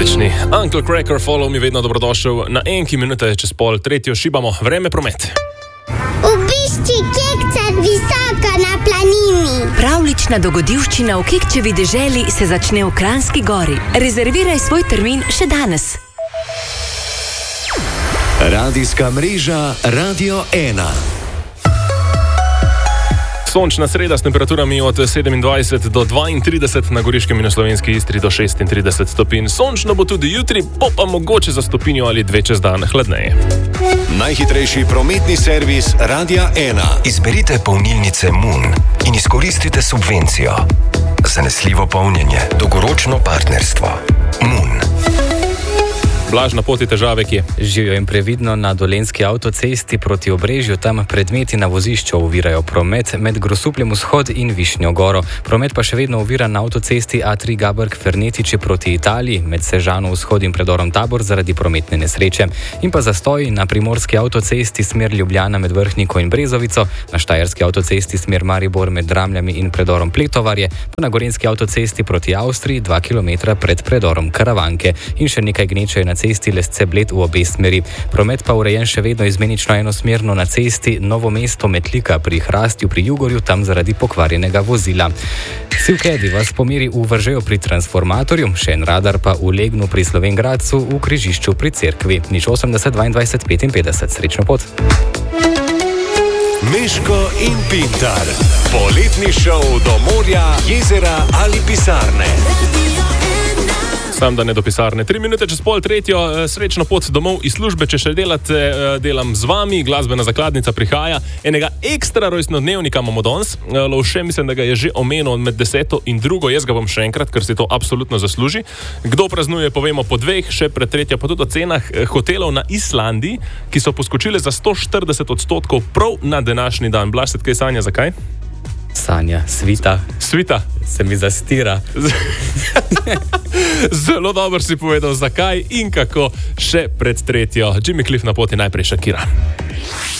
Odlični. Uncle Cracker Follow mi vedno dobrodošel. Na enki minute čez pol tretjo šibamo vreme promet. Obišči kekca visoko na planini. Pravlična dogodivščina v Kekčevi deželi se začne v Kranjski Gori. Rezerviraj svoj termin še danes. Radijska mreža Radio 1. Sončna sreda s temperaturami od 27 do 32, na Goriškem in na Slovenski Istri do 36 stopinj. Sončno bo tudi jutri, pa mogoče za stopinjo ali dve čez dan hladneje. Najhitrejši prometni servis Radia 1. Izberite polnilnice Moon in izkoristite subvencijo. Zanesljivo polnjenje, dolgoročno partnerstvo. Moon. Blaž na poti težave, ki je. Živijo in previdno na Dolenjski avtocesti proti Obrežju, tam predmeti na vozišču ovirajo promet med Grosupljem vzhod in Višnjo Goro. Promet pa še vedno ovira na avtocesti A3 Gaberg-Fernetiči proti Italiji, med Sežano vzhod in predorom Tabor zaradi prometne nesreče. In pa zastoj na Primorski avtocesti smer Ljubljana med Vrhniko in Brezovico, na Štajerski avtocesti smer Maribor med Dramljami in predorom Pletovarje, pa na Gorenjski avtocesti proti Avstriji 2 km pred predorom Karavanke. In še nekaj gneče je na cesti Lesce-Bled v obe smeri. Promet pa urejen še vedno izmenično enosmerno na cesti Novo Mesto-Metlika pri Hrastju pri Jugorju, tam zaradi pokvarjenega vozila. Sivkedi vas pomeri v Vržeju pri transformatorju, še en radar pa v Legnu pri Slovenj Gradcu v križišču pri Cerkvi. 080 22 55. Srečno pot. Meško in Pintar. Poletni šov do morja, jezera ali pisarne. Sam da ne do pisarne. 3 minute čez pol tretjo, srečno pot domov iz službe, če še delate, delam z vami, glasbena zakladnica prihaja. Enega ekstra rojstnodnevnika imamo danes, Lovše, mislim, da ga je že omenil med 10. in 2. Jaz ga bom še enkrat, ker si to absolutno zasluži. Kdo praznuje, povemo po 2, še pred tretjo, pa tudi o cenah hotelov na Islandiji, ki so poskočile za 140% prav na današnji dan. Blaž, se tkaj sanja, zakaj? Sanja, svita. Svita. Se mi zastira. Zelo dobro si povedal, zakaj in kako še pred tretjo. Jimmy Cliff na poti, najprej Shakira.